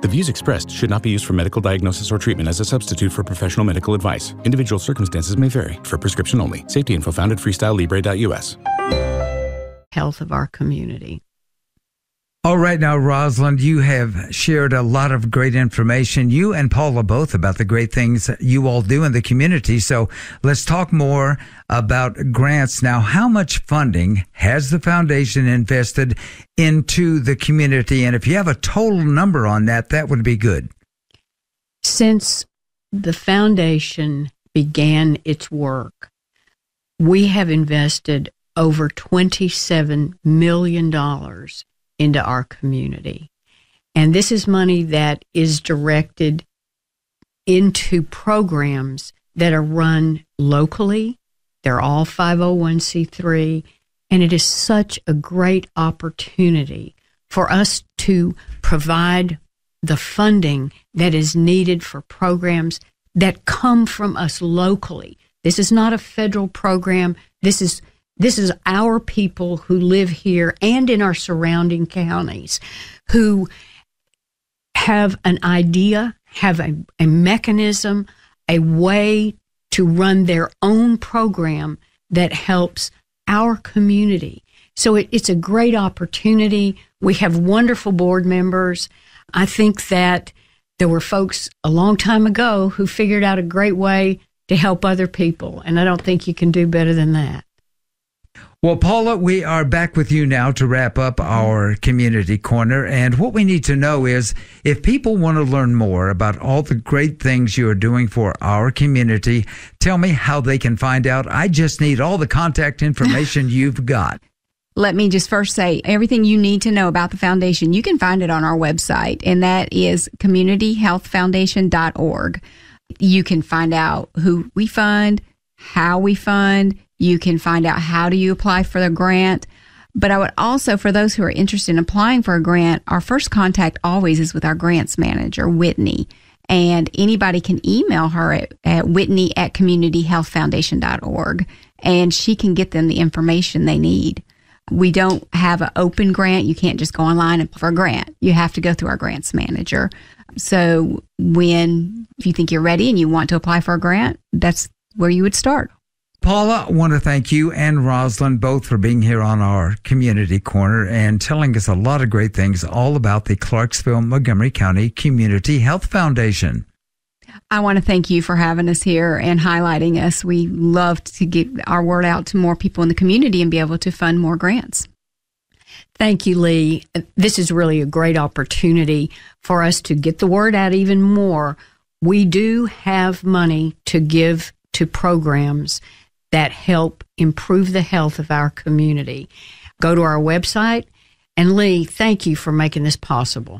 The views expressed should not be used for medical diagnosis or treatment as a substitute for professional medical advice. Individual circumstances may vary. For prescription only. Safety info found at freestylelibre.us. Health of our community. All right, now, Rosalind, you have shared a lot of great information, you and Paula both, about the great things you all do in the community. So let's talk more about grants. Now, how much funding has the foundation invested into the community? And if you have a total number on that, that would be good. Since the foundation began its work, we have invested over $27 million into our community. And this is money that is directed into programs that are run locally. They're all 501c3. And it is such a great opportunity for us to provide the funding that is needed for programs that come from us locally. This is not a federal program. This is our people who live here and in our surrounding counties who have an idea, have a mechanism, a way to run their own program that helps our community. So it's a great opportunity. We have wonderful board members. I think that there were folks a long time ago who figured out a great way to help other people, and I don't think you can do better than that. Well, Paula, we are back with you now to wrap up our community corner. And what we need to know is if people want to learn more about all the great things you are doing for our community, tell me how they can find out. I just need all the contact information you've got. Let me just first say everything you need to know about the foundation, you can find it on our website, and that is communityhealthfoundation.org. You can find out who we fund, how we fund. You can find out how do you apply for the grant. But I would also, for those who are interested in applying for a grant, our first contact always is with our grants manager, Whitney. And anybody can email her at whitney@communityhealthfoundation.org, and she can get them the information they need. We don't have an open grant. You can't just go online and apply for a grant. You have to go through our grants manager. So if you think you're ready and you want to apply for a grant, that's where you would start. Paula, I want to thank you and Rosalind both for being here on our community corner and telling us a lot of great things all about the Clarksville Montgomery County Community Health Foundation. I want to thank you for having us here and highlighting us. We love to get our word out to more people in the community and be able to fund more grants. Thank you, Lee. This is really a great opportunity for us to get the word out even more. We do have money to give to programs that help improve the health of our community. Go to our website. And Lee, thank you for making this possible.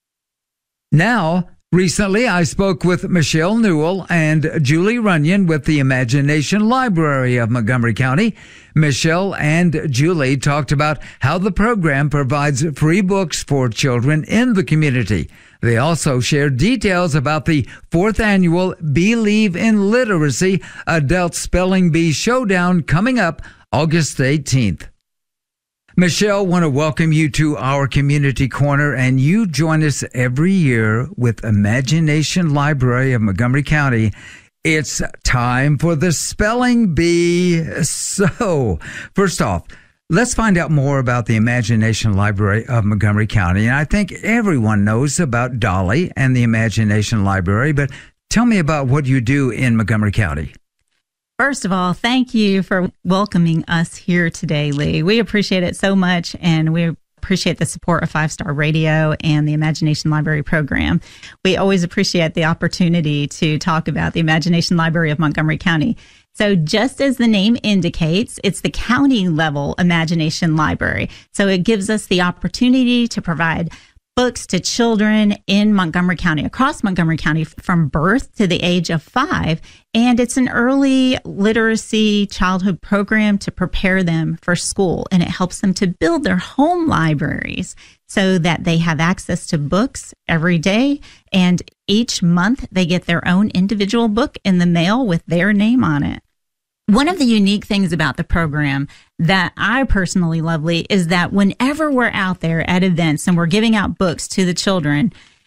Now, recently I spoke with Michelle Newell and Julie Runyon with the Imagination Library of Montgomery County. Michelle and Julie talked about how the program provides free books for children in the community. They also shared details about the 4th annual Believe in Literacy Adult Spelling Bee Showdown coming up August 18th. Michelle, want to welcome you to our community corner, and you join us every year with Imagination Library of Montgomery County. It's time for the Spelling Bee. So, first off, let's find out more about the Imagination Library of Montgomery County. And I think everyone knows about Dolly and the Imagination Library, but tell me about what you do in Montgomery County. First of all, thank you for welcoming us here today, Lee. We appreciate it so much, and we appreciate the support of 5 Star Radio and the Imagination Library program. We always appreciate the opportunity to talk about the Imagination Library of Montgomery County. So just as the name indicates, it's the county level Imagination Library. So it gives us the opportunity to provide books to children in Montgomery County, across Montgomery County, from birth to the age of 5. And it's an early literacy childhood program to prepare them for school. And it helps them to build their home libraries so that they have access to books every day. And each month they get their own individual book in the mail with their name on it. One of the unique things about the program that I personally love, Lee, is that whenever we're out there at events and we're giving out books to the children,